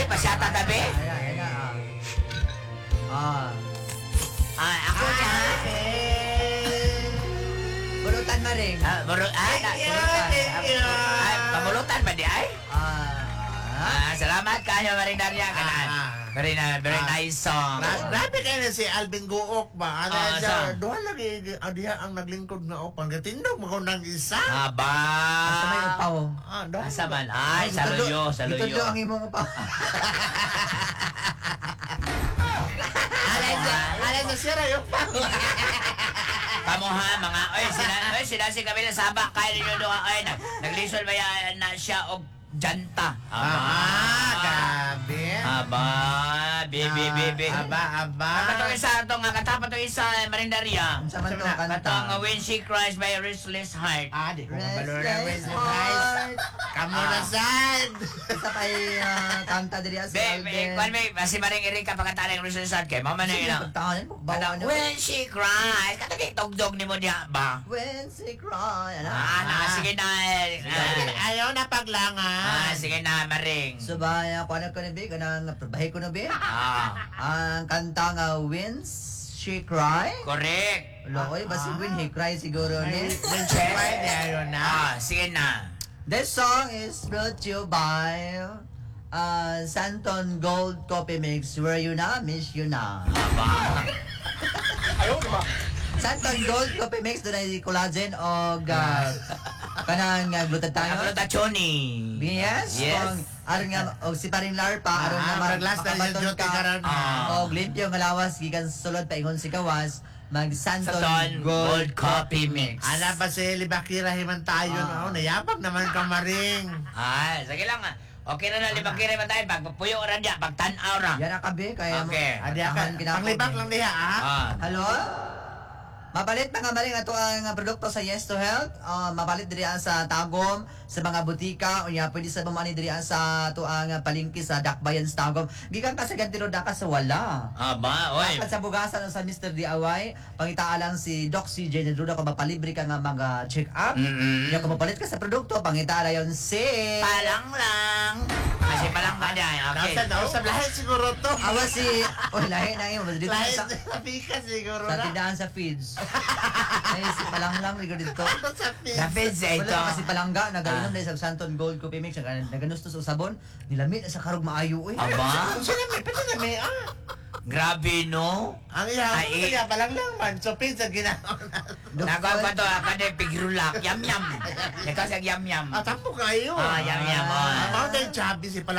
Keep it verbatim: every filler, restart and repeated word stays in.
pasyata tabi. Ayan, ayan na. Ah. Ah, ako siya. Bulutan maring. Ah, buru ah, na, ay, pamulutan ba di ay? Ah. Ah, salamat kayo, Marindaria. Kanan. Ah. Marina, very Ah. nice song. Gra- Grabe kayo na si Alvin Guok ba? Ano Ah, siya? saan? Duha lagi ah, diha ang naglingkod nga opan. Katindog mo nang isa. Aba. Asa may upaw? Ah, duha. Asa man? Ay, saluyo, saluyo. Ito ang imong upaw. Alay sa, alay sa sira yung pang. Kamuha mga oy sila oy sila si Camila Saba kay ninyo do oy nag naglisod ba yan na siya og janta. Ah, grabe. Aba, bibi bibi. Aba, aba. Katong isa to nga katapos to isa Marindaria. Unsa man to Sa- kanta? Katong When She Cries by Restless Heart. Ah, di ko kabalo na Restless guys. Guys, heart. kamu na sad. Isa pa uh, kanta diri sa Be, be, kwan be, si Maring Erika pagkatala yung Restless Heart kay mama na yun. Pagtahanan mo, bawa Katong na. When She Cries, katong kay tugdog ni mo diha ba? When she cry. Ano? Ah, na, sige na. Ah, Ayaw na paglangan. Ah, sige na, Maring. Subaya, paano ko na be? Kanang trabahay ko na be? Ah, Ang kanta nga When She Cry? correct. Lokoy, basi When He Cry siguro Ay, ni. when she cried, ayaw na. Ah, sige na. This song is brought to you by uh, Santon Gold Coffee Mix. Where you na? Miss you na. Aba. Santon Gold Coffee Mix, doon ay collagen o uh, kanang uh, gluten tayo. Ano ta, Choni? Yes. Yes. Kung aron nga og si paring Larpa aron nga Ah, ma- maraglas na yung makabaton duty ka. karon. Ah. Og limpyo nga lawas gikan sa sulod paingon si kawas mag Santon Santon Gold Gold Coffee Mix. Ana pa si Libakira himan tayo Ah. no. Nayabag naman ka maring. Ah, sige lang ah. Okay na na, limang kira man tayo. Pagpuyo ra diya, pagtanaw ra. Yan ang kabe kaya mo. Okay. Adi ka. Tahan kinako. Panglibak lang diha ah. Ah. Hello? Mapalit na nga maling ato ang uh, produkto sa Yes to Health. Uh, mapalit diri sa Tagum, sa mga butika, unya pwede sa bumani diri sa ato ang uh, palingki sa Dakbayan sa Tagum. Gikan ka sa gantiro daka sa wala. Aba, oy. Dapat sa bugasan sa Mister D I Y, pangitaan lang si Doc C J Nedruda ko mapalibre ka nga mga check-up. Mm-mm. Kaya kung mapalit ka sa produkto, pangitaan yon si... Palang lang. Kasi palang ka diya. Okay. Nasa daw sa lahi siguro to. Awa si... Oh, lahi na yun. Dito Lahi sa, sa pika siguro sa na. tindahan sa feeds. Ay, si Palang lang, dito dito. Sa pika. Dapat sa ito. Wala kasi palangga, nagainom Ah. dahil sa Santon Gold Coffee Mix, nag- naganustos sa sabon, nilamit na sa karog maayo eh. Aba, Sila may pati na may ah. grabe no. Ang iya Ay, ko kaya palang lang man. So pizza ginawa na. Nagawa pa to, ako na pigrulak. Yam yam. Ikaw sa yam yam. Ah, tapo kayo. Ah, yam yam. Oh. Ang mga chubby si pala.